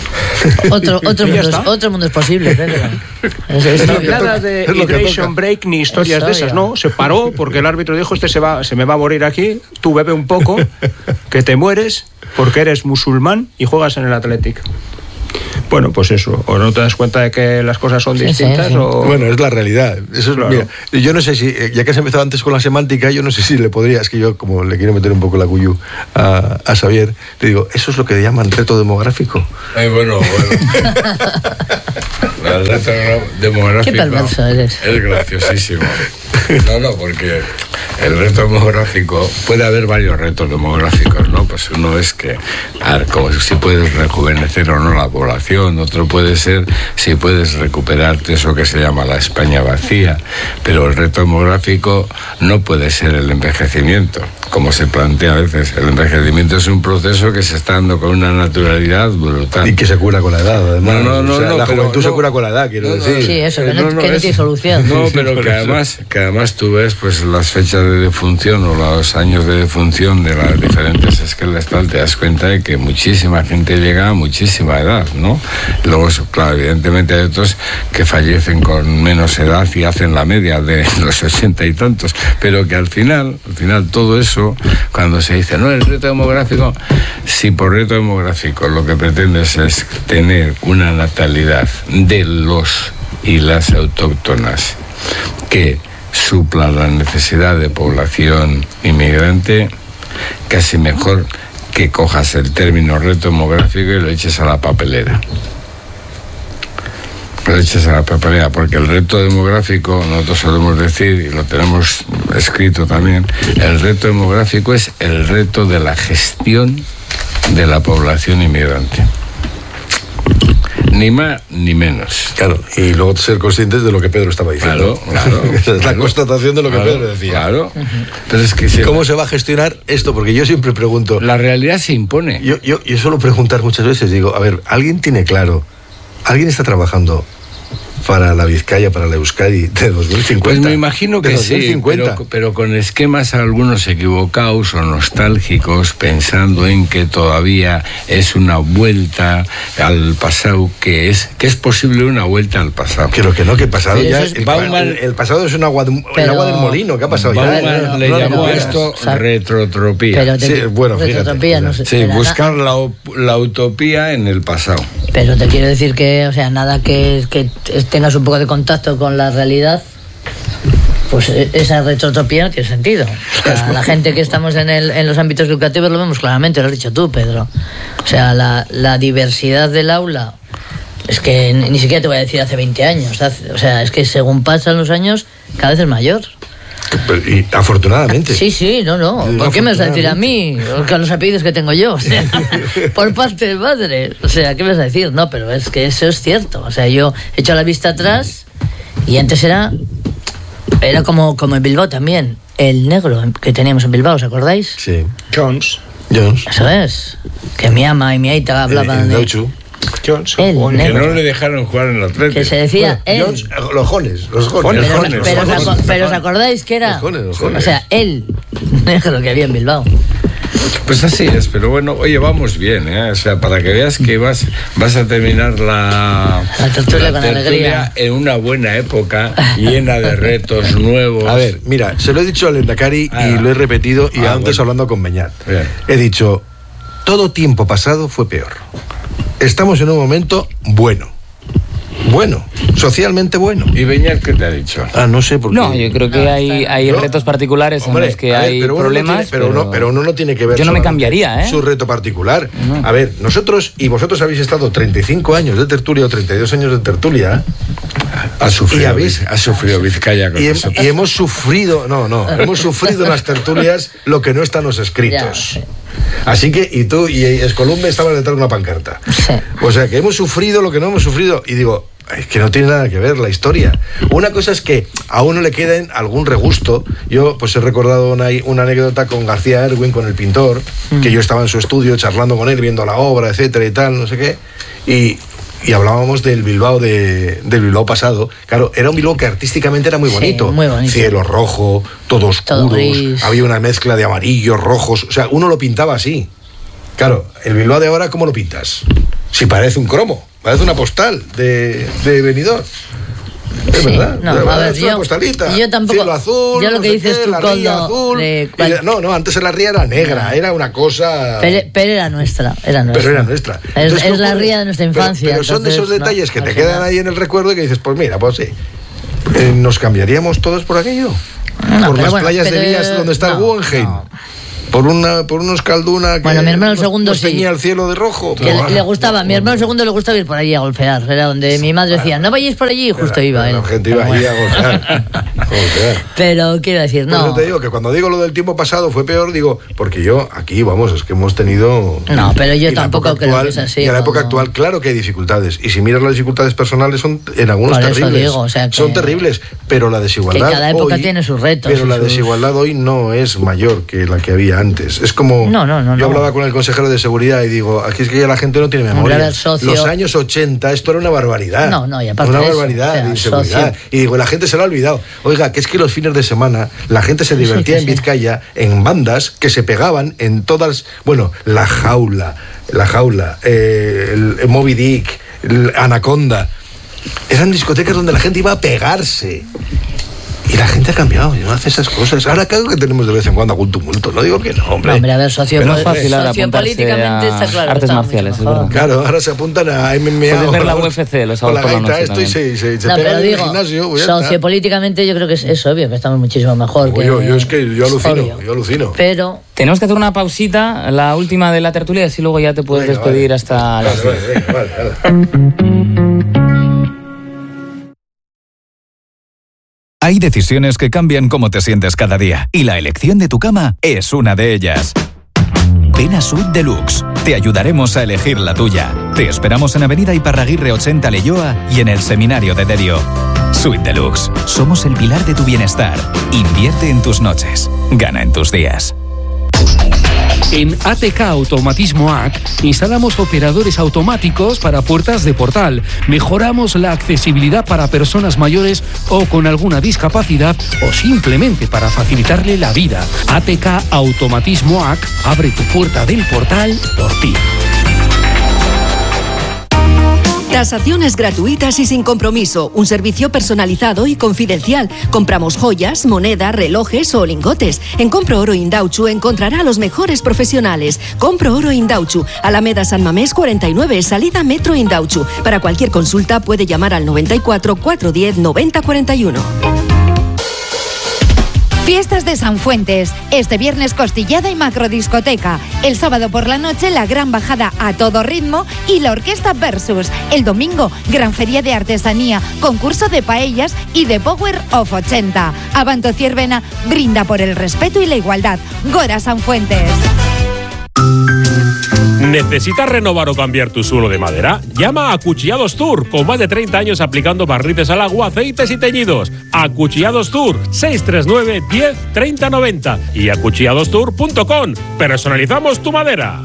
otro mundo es posible. Nada de hydration break ni historias de esas, no. Se paró porque el árbitro dijo, se me va a morir aquí, tú bebe un poco, que te mueres porque eres musulmán y juegas en el Athletic. Bueno, pues eso, o no te das cuenta de que las cosas son distintas, sí. O... Bueno, es la realidad. Eso es, claro. Mira, yo no sé si, ya que has empezado antes con la semántica, yo no sé si le podría, es que yo como le quiero meter un poco la cuyu a Xavier, le digo, eso es lo que llaman reto demográfico. Bueno. El reto demográfico. ¿Qué perverso eres? Es graciosísimo. No, porque el reto demográfico, puede haber varios retos demográficos, ¿no? Pues uno es que, como si puedes rejuvenecer o no la población, otro puede ser si puedes recuperarte eso que se llama la España vacía, pero el reto demográfico no puede ser el envejecimiento, como se plantea a veces. El envejecimiento es un proceso que se está dando con una naturalidad brutal. Y que se cura con la edad, además. La juventud se cura con la edad, quiero decir. Sí, eso, que no tiene solución. No, pero que además tú ves pues las fechas de defunción o los años de defunción de las diferentes escalas, tal, te das cuenta de que muchísima gente llega a muchísima edad, ¿no? Luego, claro, evidentemente hay otros que fallecen con menos edad y hacen la media de los 80 y tantos, pero que al final todo eso, cuando se dice, no, el reto demográfico, si por reto demográfico lo que pretendes es tener una natalidad de los y las autóctonas que supla la necesidad de población inmigrante, casi mejor que cojas el término reto demográfico y lo eches a la papelera. Porque el reto demográfico, nosotros solemos decir, y lo tenemos escrito también, el reto demográfico es el reto de la gestión de la población inmigrante. Ni más ni menos. Claro, y luego ser conscientes de lo que Pedro estaba diciendo. Claro. Esa es la constatación de lo que Pedro decía. Claro. Pero es que ¿cómo se va a gestionar esto? Porque yo siempre pregunto. La realidad se impone. Yo suelo preguntar muchas veces, digo, a ver, ¿alguien tiene claro? ¿Alguien está trabajando para la Vizcaya, para la Euskadi de 2050. Pues me imagino que sí, pero con esquemas algunos equivocados o nostálgicos, pensando en que todavía es una vuelta al pasado, que es posible una vuelta al pasado. Creo que no, que el pasado ya el pasado es el agua del molino, ¿qué ha pasado? Bauman le llamó a esto retrotropía. Retrotropía, no sé. Sí, buscar la utopía en el pasado. Pero te quiero decir que, o sea, nada que tengas un poco de contacto con la realidad, pues esa retrotopía no tiene sentido. O sea, la gente que estamos en los ámbitos educativos lo vemos claramente, lo has dicho tú, Pedro. O sea, la diversidad del aula, es que ni siquiera te voy a decir hace 20 años. O sea, es que según pasan los años, cada vez es mayor. Y afortunadamente. Sí, no. ¿Por qué me vas a decir a mí? Con los apellidos que tengo yo, o sea, por parte de madre. O sea, ¿qué me vas a decir? No, pero es que eso es cierto. O sea, yo he hecho la vista atrás y antes era como en Bilbao también. El negro que teníamos en Bilbao, ¿os acordáis? Sí. Jones. Eso es. Que mi ama y mi aita hablaban de... Jones, que no le dejaron jugar en el Atlético. Que se decía Jones, los jones. Pero ¿os acordáis que era? Los jones. O sea, el negro que había en Bilbao. Pues así es, pero bueno, oye, vamos bien, ¿eh? O sea, para que veas que vas a terminar la tertulia en una buena época, llena de retos nuevos. A ver, mira, se lo he dicho al Endacari y lo he repetido, y antes hablando con Beñat. Bien. He dicho, todo tiempo pasado fue peor. Estamos en un momento bueno, socialmente bueno. ¿Y Beñat qué te ha dicho? No sé por qué. No, yo creo que hay retos particulares en los que hay problemas. Pero uno no tiene que ver. Yo no me cambiaría, su reto particular. No. A ver, nosotros y vosotros habéis estado 35 años de tertulia o 32 años de tertulia. Ha sufrido Vizcaya con eso. Y hemos sufrido, hemos sufrido en las tertulias lo que no está en los escritos. Ya, sí. Así que, y tú y Escolumbe estaban detrás de una pancarta. Sí. O sea, que hemos sufrido lo que no hemos sufrido. Y digo, es que no tiene nada que ver la historia. Una cosa es que a uno le quede algún regusto. Yo pues he recordado una anécdota con García Erwin, con el pintor, que yo estaba en su estudio charlando con él, viendo la obra, etcétera y tal, no sé qué. Y hablábamos del Bilbao del Bilbao pasado. Claro, era un Bilbao que artísticamente era muy bonito. Sí, muy bonito. Cielo rojo, todo oscuro, había una mezcla de amarillos, rojos. O sea, uno lo pintaba así. Claro, el Bilbao de ahora, ¿cómo lo pintas? Si parece un cromo, parece una postal de Benidorm. Es verdad. No, a ver, yo tampoco. Cielo azul, yo lo que dices tú, Coldo, azul. Antes la ría era negra, era una cosa. Pero era nuestra. Pero era nuestra. Es la ría de nuestra infancia. Pero son de esos detalles que te quedan ahí en el recuerdo y que dices, pues mira, pues sí. ¿Nos cambiaríamos todos por aquello? Por las playas de Vías donde está el Guggenheim. Por unos Calduna que mi hermano el segundo sí teñía el cielo de rojo. Le gustaba, mi hermano el segundo le gustaba ir por allí a golfear. Era donde mi madre decía, no vayáis por allí, y justo iba él. La gente iba allí a golfear. Pero quiero decir, no. Yo te digo que cuando digo lo del tiempo pasado fue peor, digo, porque yo aquí, es que hemos tenido. No, pero yo tampoco creo que es así. Y en la época actual, claro que hay dificultades. Y si miras las dificultades personales, son en algunos terribles. Son terribles, pero la desigualdad. Que cada época tiene sus retos. Pero la desigualdad hoy no es mayor que la que había antes. Es como. Yo hablaba con el consejero de seguridad y digo, aquí es que ya la gente no tiene memoria. Los años 80, esto era una barbaridad. Y aparte una barbaridad de inseguridad. Y digo, la gente se lo ha olvidado. Oiga, que es que los fines de semana la gente se divertía en Vizcaya en bandas que se pegaban en todas. Bueno, La Jaula, el Moby Dick, el Anaconda. Eran discotecas donde la gente iba a pegarse. Y la gente ha cambiado, no hace esas cosas. Ahora claro que tenemos de vez en cuando algún tumulto. No digo que no, hombre. No, hombre, a ver, sociopolíticamente está claro. Artes marciales, claro, ahora se apuntan a MMA. Puedes ver la UFC los sábados por la noche. Esto y se pegan en el gimnasio. Pues sociopolíticamente yo creo que es obvio que estamos muchísimo mejor. Yo alucino. Pero tenemos que hacer una pausita, la última de la tertulia, y así luego ya te puedes despedir hasta las 10. Vale. Hay decisiones que cambian cómo te sientes cada día, y la elección de tu cama es una de ellas. Ven a Suite Deluxe. Te ayudaremos a elegir la tuya. Te esperamos en Avenida Iparraguirre 80 Leioa y en el Seminario de Derio. Suite Deluxe. Somos el pilar de tu bienestar. Invierte en tus noches. Gana en tus días. En ATK Automatismo AC instalamos operadores automáticos para puertas de portal. Mejoramos la accesibilidad para personas mayores o con alguna discapacidad o simplemente para facilitarle la vida. ATK Automatismo AC abre tu puerta del portal por ti. Tasaciones gratuitas y sin compromiso. Un servicio personalizado y confidencial. Compramos joyas, moneda, relojes o lingotes. En Compro Oro Indauchu encontrará a los mejores profesionales. Compro Oro Indauchu, Alameda San Mamés 49, salida Metro Indauchu. Para cualquier consulta puede llamar al 94 410 90 41. Fiestas de San Fuentes. Este viernes costillada y macrodiscoteca. El sábado por la noche la gran bajada a todo ritmo y la orquesta Versus. El domingo gran feria de artesanía, concurso de paellas y de Power of 80. Abanto Ciervena brinda por el respeto y la igualdad. Gora San Fuentes. ¿Necesitas renovar o cambiar tu suelo de madera? Llama a Acuchillados Tour, con más de 30 años aplicando barnices al agua, aceites y teñidos. Acuchillados Tour, 639 10 30 90 y acuchilladostour.com. Personalizamos tu madera.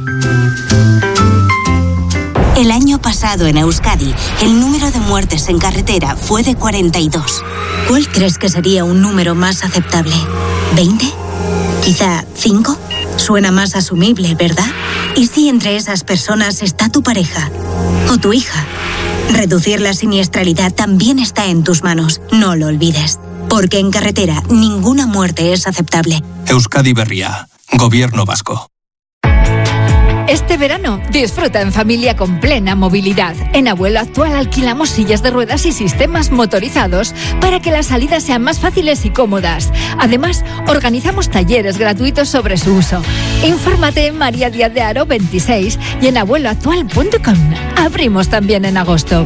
El año pasado en Euskadi, el número de muertes en carretera fue de 42. ¿Cuál crees que sería un número más aceptable? ¿20? ¿Quizá 5? Suena más asumible, ¿verdad? ¿Y si entre esas personas está tu pareja o tu hija? Reducir la siniestralidad también está en tus manos, no lo olvides. Porque en carretera ninguna muerte es aceptable. Euskadi Berria, Gobierno Vasco. Este verano, disfruta en familia con plena movilidad. En Abuelo Actual alquilamos sillas de ruedas y sistemas motorizados para que las salidas sean más fáciles y cómodas. Además, organizamos talleres gratuitos sobre su uso. Infórmate en María Díaz de Haro 26 y en abueloactual.com. Abrimos también en agosto.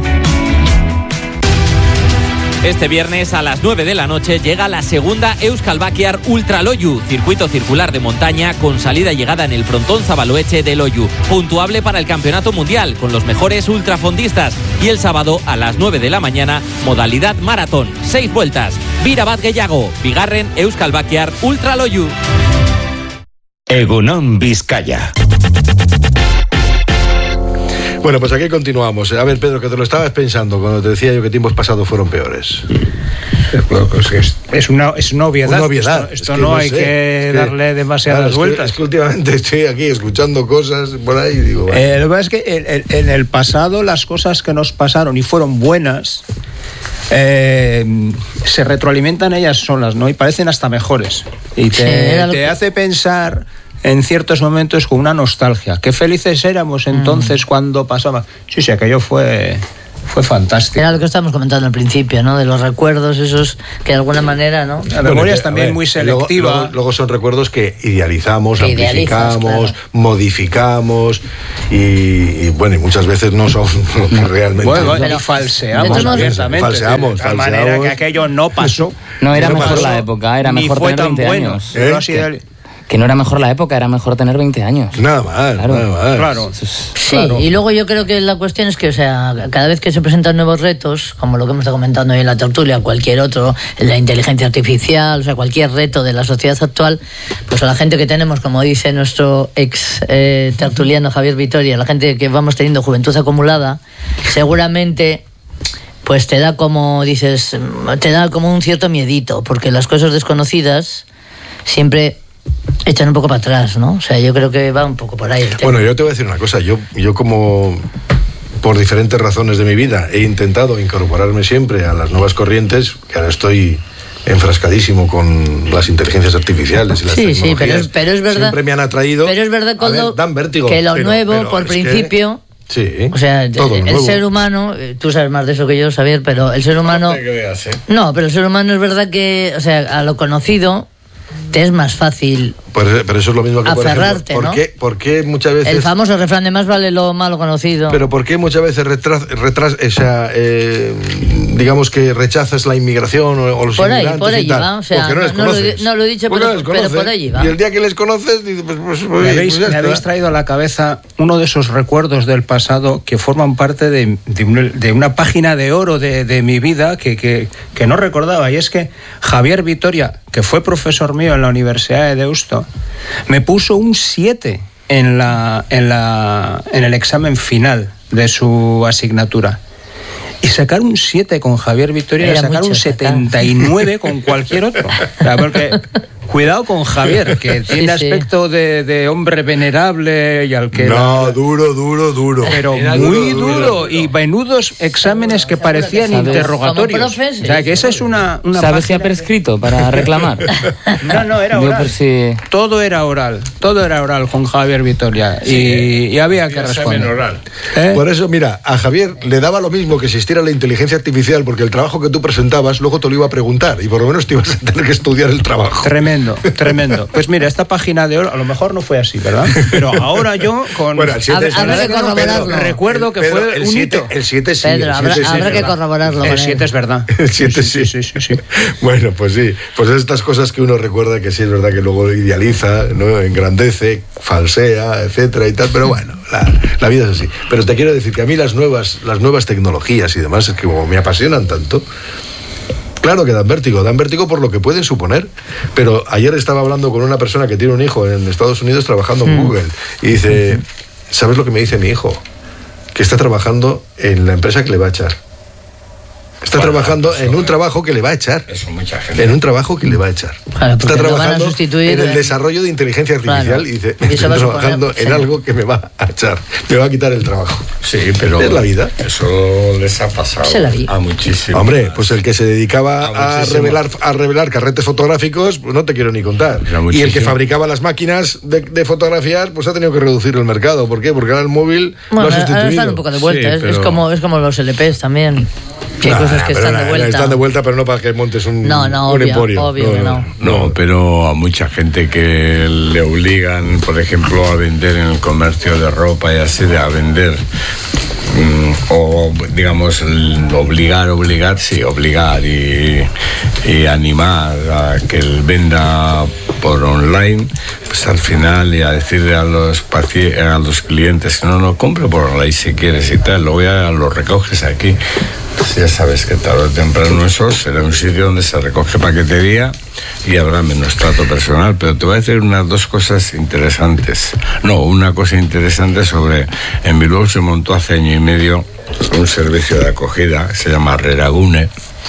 Este viernes a las 9 de la noche llega la segunda Euskal Bakiar Ultra Loiu, circuito circular de montaña con salida y llegada en el frontón Zabaloetxe de Loiu, puntuable para el campeonato mundial con los mejores ultrafondistas. Y el sábado a las 9 de la mañana, modalidad maratón, 6 vueltas. Bira bat gehiago, bigarren Euskal Bakiar Ultra Loiu. Egunon Vizcaya. Bueno, pues aquí continuamos. A ver, Pedro, que te lo estabas pensando cuando te decía yo que tiempos pasados fueron peores. Es una obviedad. Una obviedad. Esto no hay que darle demasiadas vueltas. Es que últimamente estoy aquí escuchando cosas por ahí y digo... Lo que pasa es que en el pasado las cosas que nos pasaron y fueron buenas... se retroalimentan ellas solas, ¿no? Y parecen hasta mejores. Y te hace pensar... en ciertos momentos con una nostalgia. Qué felices éramos entonces cuando pasaba. Sí, aquello fue fantástico. Era lo que estábamos comentando al principio, ¿no? De los recuerdos esos que de alguna manera, ¿no? La memoria es también muy selectiva. Luego son recuerdos que idealizamos, amplificamos, claro, modificamos y bueno, y muchas veces no son realmente. Bueno, y falseamos abiertamente. Falseamos. De manera que aquello no pasó. No era mejor la época, era mejor tener 20 años. Que no era mejor la época, era mejor tener 20 años. Nada más, claro. Nada más. Claro. Sí, claro. Y luego yo creo que la cuestión es que, o sea, cada vez que se presentan nuevos retos, como lo que hemos estado comentando hoy en la tertulia, cualquier otro, la inteligencia artificial, o sea, cualquier reto de la sociedad actual, pues a la gente que tenemos, como dice nuestro ex tertuliano Javier Vitoria, la gente que vamos teniendo juventud acumulada, seguramente... pues te da como, dices, te da como un cierto miedito, porque las cosas desconocidas siempre echan un poco para atrás, ¿no? O sea, yo creo que va un poco por ahí. Bueno, yo te voy a decir una cosa, yo como por diferentes razones de mi vida he intentado incorporarme siempre a las nuevas corrientes, que ahora estoy enfrascadísimo con las inteligencias artificiales y las tecnologías. Sí, pero es verdad. Siempre me han atraído. Pero es verdad, Coldo, dan vértigo, que lo nuevo, por principio... Sí, o sea, el ser humano, tú sabes más de eso que yo, Xavier, pero el ser humano... No, pero el ser humano es verdad que, o sea, a lo conocido te es más fácil... Pero eso es lo mismo que, aferrarte, por ejemplo, ¿por qué muchas veces... El famoso refrán de más vale lo malo conocido. Pero ¿por qué muchas veces digamos que rechazas la inmigración o los inmigrantes por ahí y tal, va, o sea, porque no les conoces. No lo he dicho, pero por allí va. Y el día que les conoces, dices, me habéis traído a la cabeza uno de esos recuerdos del pasado que forman parte de una página de oro de mi vida que no recordaba, y es que Javier Vitoria, que fue profesor mío en la Universidad de Deusto, me puso un 7 en el examen final de su asignatura. Y sacar un 7 con Javier Vitoria era sacar un 79 con cualquier otro. O sea, porque cuidado con Javier, que tiene aspecto de hombre venerable y al que... No, duro. Pero era muy duro. Y menudos exámenes que parecían interrogatorios. O sea, que esa es una ¿Sabes si ha prescrito para reclamar? No, era oral. Todo era oral con Javier Vitoria. Y había que responder. Oral. Por eso, mira, a Javier le daba lo mismo que existiera la inteligencia artificial, porque el trabajo que tú presentabas luego te lo iba a preguntar y por lo menos te ibas a tener que estudiar el trabajo. Tremendo. Pues mira, esta página de oro, a lo mejor no fue así, ¿verdad? Pero ahora yo con... Bueno, el 7 habrá que corroborarlo. Recuerdo que fue un hito. El 7 sí. Pedro, habrá que corroborarlo. El 7 es verdad. El 7 sí. Bueno, pues sí. Pues estas cosas que uno recuerda que sí es verdad que luego idealiza, ¿no? Engrandece, falsea, etcétera y tal, pero bueno, la vida es así. Pero te quiero decir que a mí las nuevas tecnologías y demás es que como me apasionan tanto. Claro que dan vértigo por lo que pueden suponer. Pero ayer estaba hablando con una persona que tiene un hijo en Estados Unidos trabajando en Google y dice, ¿sabes lo que me dice mi hijo? Que está trabajando en la empresa que le va a echar. Está trabajando en un trabajo que le va a echar. Eso mucha gente. En un trabajo que le va a echar. Claro, está trabajando en el desarrollo de inteligencia artificial y dice, estoy trabajando en algo que me va a echar, me va a quitar el trabajo. Sí, pero es la vida. Eso les ha pasado a muchísimos. Hombre, pues el que se dedicaba a revelar carretes fotográficos, pues no te quiero ni contar. Y el que fabricaba las máquinas de fotografiar, pues ha tenido que reducir el mercado. ¿Por qué? Porque ahora el móvil lo ha sustituido. Ahora están un poco de vuelta, es como los LPs también. Que hay cosas que están de vuelta. Están de vuelta, pero no para que montes un emporio. Obvio que no. No, pero a mucha gente que le obligan, por ejemplo, a vender en el comercio de ropa y así, a vender, o digamos, obligar y animar a que él venda por online, pues al final, y a decirle a los clientes que no compre por online si quieres y tal, lo recoges aquí. Pues ya sabes que tarde o temprano eso será un sitio donde se recoge paquetería y habrá menos trato personal. Pero te voy a decir dos cosas interesantes. Una cosa interesante en Bilbao se montó hace año y medio un servicio de acogida que se llama Reragune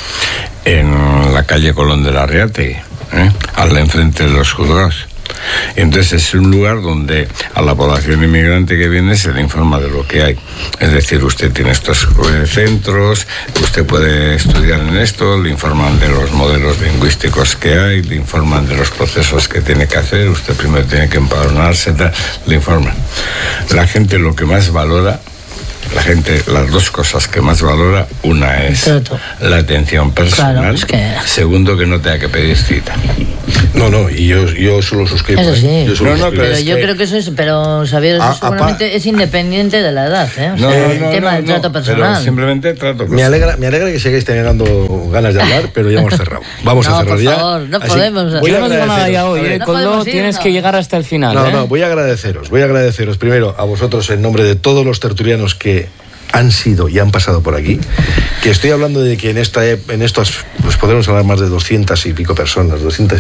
en la calle Colón de la Riate, al enfrente de los juzgados. Y entonces es un lugar donde a la población inmigrante que viene se le informa de lo que hay. Es decir, usted tiene estos centros, usted puede estudiar en esto, le informan de los modelos lingüísticos que hay, le informan de los procesos que tiene que hacer, usted primero tiene que empadronarse, le informan. La gente lo que más valora, las dos cosas que más valora, una es la atención personal, segundo, que no tenga que pedir cita. No, y yo solo suscribo. Eso sí. Pero yo creo que eso es, pero Xavier, eso seguramente es independiente de la edad, el tema del trato personal. Pero simplemente trato personal. Me alegra que sigáis teniendo ganas de hablar, pero ya hemos cerrado. Vamos a cerrar ya. Por favor, no podemos. Yo no digo nada ya hoy, Coldo, tienes que llegar hasta el final. No, voy a agradeceros primero a vosotros en nombre de todos los tertulianos que han sido y han pasado por aquí, que estoy hablando de que en estos pues podremos hablar más de 200 y pico personas,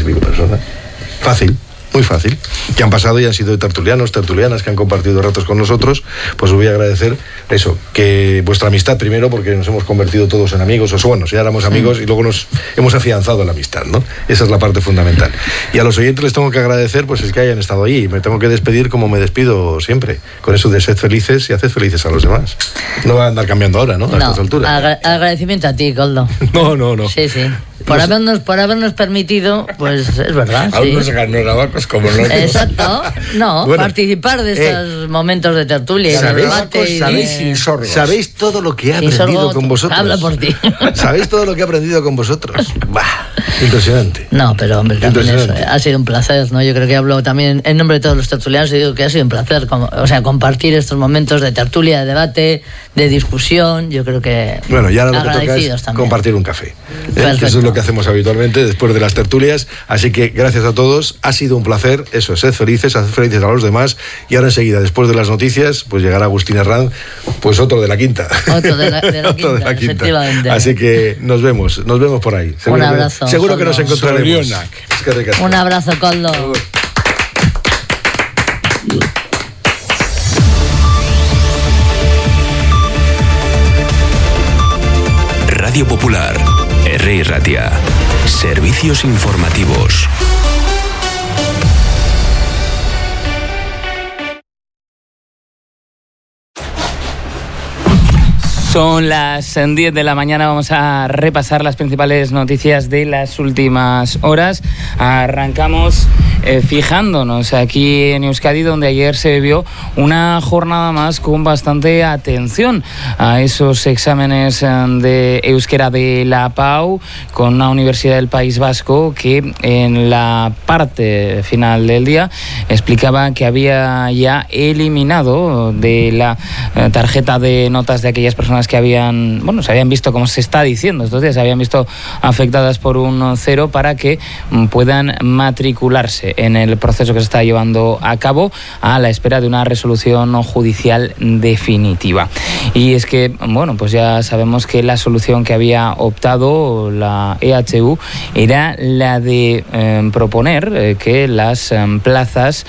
fácil, muy fácil, que han pasado y han sido tertulianos, tertulianas, que han compartido ratos con nosotros. Pues os voy a agradecer eso, que vuestra amistad primero, porque nos hemos convertido todos en amigos, ya éramos amigos y luego nos hemos afianzado la amistad, ¿no? Esa es la parte fundamental. Y a los oyentes les tengo que agradecer pues el que hayan estado allí. Me tengo que despedir como me despido siempre, con eso de sed felices y haced felices a los demás. No va a andar cambiando ahora, ¿no? A estas alturas. Agradecimiento a ti, Coldo. No. Sí. por habernos permitido, pues es verdad. Aún no sacan los navacos como nosotros. Exacto. No, bueno, participar de estos momentos de tertulia. ¿Sabéis todo lo que he aprendido con vosotros? Habla por ti. ¿Sabéis todo lo que he aprendido con vosotros? Bah, impresionante. No, pero hombre, también eso, ha sido un placer, ¿no? Yo creo que hablo también en nombre de todos los tertulianos y digo que ha sido un placer, compartir estos momentos de tertulia, de debate, de discusión. Yo creo que bueno, ya lo que toca es compartir un café. Eso es lo que hacemos habitualmente después de las tertulias. Así que gracias a todos, ha sido un placer. Eso, sed felices, haced felices a los demás. Y ahora enseguida, después de las noticias, pues llegará Agustín Herranz, pues otro de la quinta. Otro de la quinta, efectivamente. Así que nos vemos por ahí. Un abrazo. Seguro que nos encontraremos. Un abrazo, Coldo. Radio Popular, R. Ratia. Servicios informativos. Son las 10 de la mañana, vamos a repasar las principales noticias de las últimas horas. Arrancamos fijándonos aquí en Euskadi, donde ayer se vivió una jornada más con bastante atención a esos exámenes de euskera de la PAU, con una Universidad del País Vasco que en la parte final del día explicaba que había ya eliminado de la tarjeta de notas de aquellas personas que se habían visto, como se está diciendo estos días, se habían visto afectadas por un 0 para que puedan matricularse en el proceso que se está llevando a cabo a la espera de una resolución judicial definitiva. Y es que, pues ya sabemos que la solución que había optado la EHU era la de proponer que las plazas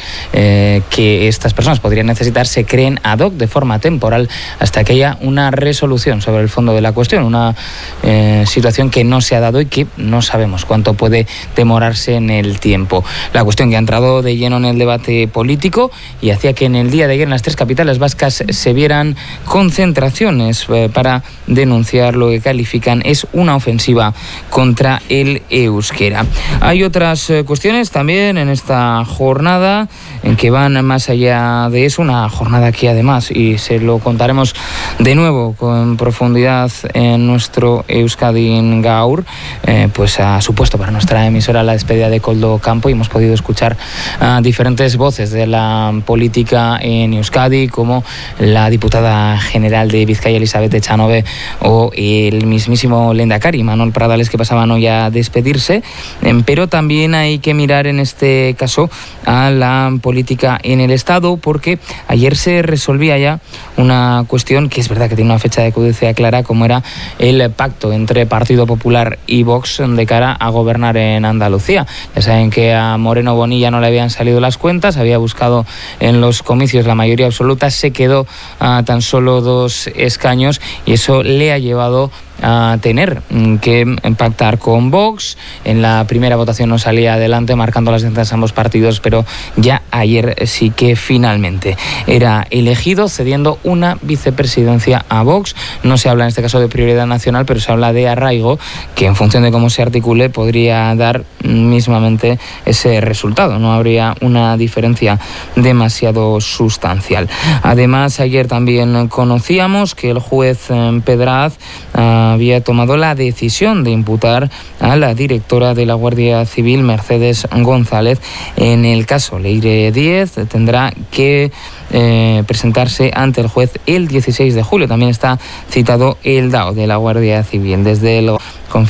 que estas personas podrían necesitar se creen ad hoc de forma temporal hasta que haya una resolución sobre el fondo de la cuestión, una situación que no se ha dado y que no sabemos cuánto puede demorarse en el tiempo. La cuestión que ha entrado de lleno en el debate político y hacía que en el día de ayer en las 3 capitales vascas se vieran concentraciones para denunciar lo que califican es una ofensiva contra el euskera. Hay otras cuestiones también en esta jornada en que van más allá de eso, una jornada que además, y se lo contaremos de nuevo con profundidad en nuestro Euskadi Gaur, pues ha supuesto para nuestra emisora la despedida de Koldo Campo y hemos podido escuchar a diferentes voces de la política en Euskadi, como la diputada general de Vizcaya, Elizabeth Echanove, o el mismísimo Lehendakari, Manuel Pradales, que pasaban hoy a despedirse, pero también hay que mirar en este caso a la política en el Estado, porque ayer se resolvía ya una cuestión que es verdad que tiene una fecha de caducidad clara, como era el pacto entre Partido Popular y Vox de cara a gobernar en Andalucía. Ya saben que a Moreno Bonilla no le habían salido las cuentas, había buscado en los comicios la mayoría absoluta, se quedó a tan solo 2 escaños y eso le ha llevado a tener que pactar con Vox. En la primera votación no salía adelante, marcando las distancias a ambos partidos, pero ya ayer sí que finalmente era elegido, cediendo una vicepresidencia a Vox. No se habla en este caso de prioridad nacional, pero se habla de arraigo, que en función de cómo se articule podría dar mismamente ese resultado. No habría una diferencia demasiado sustancial. Además, ayer también conocíamos que el juez Pedraz había tomado la decisión de imputar a la directora de la Guardia Civil, Mercedes González, en el caso Leire Díez. Tendrá que presentarse ante el juez el 16 de julio. También está citado el DAO de la Guardia Civil. Desde el